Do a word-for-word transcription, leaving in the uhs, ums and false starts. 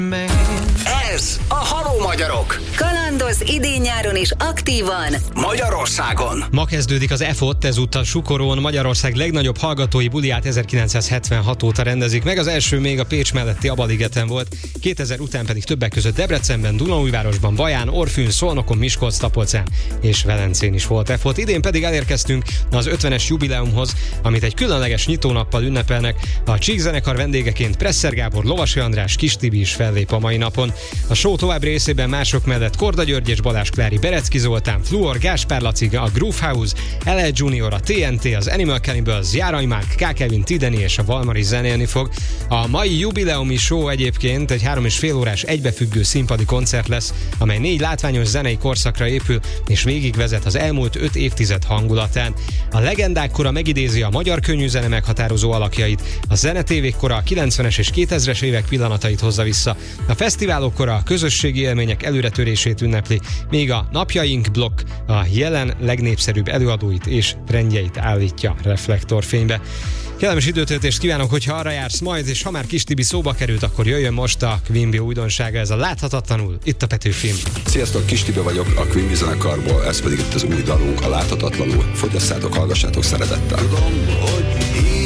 Ez a Halló Magyarok. Kalandoz idén-nyáron is aktívan Magyarországon. Ma kezdődik az ef o té, ezúttal Sukorón. Magyarország legnagyobb hallgatói buliát ezerkilencszázhetvenhat óta rendezik meg. Az első még a Pécs melletti Abaligeten volt, kétezer után pedig többek között Debrecenben, Dunaújvárosban, Baján, Orfűn, Szolnokon, Miskolc, Tapolcán és Velencén is volt ef o té. Idén pedig elérkeztünk az ötvenes jubileumhoz, amit egy különleges nyitónappal ünnepelnek. A Csíkzenekar vendégeként Presser Gábor, Lovasi András, Kis Tibi is fellép a mai napon. A show további részében mások mellett Korda György és Balázs Klári, Berecki Zoltán, Fluor, Gáspár Laci, a Groove House, el el Junior, a té en té, az Animal Cannibals, Járai Márk, K. Kevin, Tideni és a Valmari zenélni fog. A mai jubileumi show egyébként egy három és fél órás egybefüggő színpadi koncert lesz, amely négy látványos zenei korszakra épül és végigvezet az elmúlt öt évtized hangulatán. A legendák kora megidézi a magyar könnyűzene meghatározó alakjait, a zenetévék kora a kilencvenes és kétezres évek pillanatait hozza vissza, a fesztiválok kora a közösségi élmények előretörését ünnepli, míg a Napjaink blokk a jelen legnépszerűbb előadóit és trendjeit állítja reflektorfénybe. Kellemes időtöltést kívánok, hogyha arra jársz majd, és ha már Kis Tibi szóba került, akkor jöjjön most a Quimby újdonsága, ez a Láthatatlanul, itt a Petőfin. Sziasztok, Kis Tibi vagyok a Quimby zenekarból, ez pedig itt az új dalunk, a Láthatatlanul. Fogyasszátok, hallgassátok szeretettel. Tudom, hogy